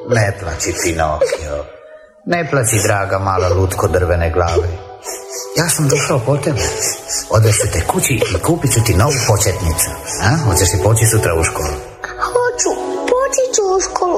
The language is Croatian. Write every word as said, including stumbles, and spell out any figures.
Ne plaći, Pinokio. Ne plaći, draga mala lutko drvene glave. Ja sam došao po tebe. Odveću te kući i kupit ću ti novu početnicu. A? Hoćeš li poći sutra u školu? Hoću, poći ću u školu.